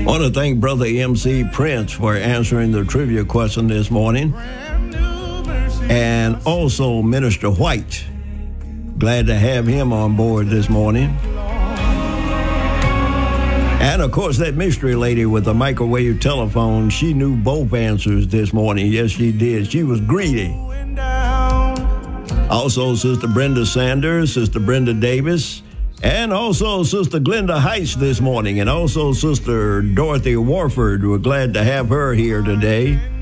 I want to thank Brother MC Prince for answering the trivia question this morning. And also Minister White. Glad to have him on board this morning. And, of course, that mystery lady with the microwave telephone, she knew both answers this morning. Yes, she did. She was greedy. Also, Sister Brenda Sanders, Sister Brenda Davis, and also Sister Glenda Heights this morning, and also Sister Dorothy Warford. We're glad to have her here today.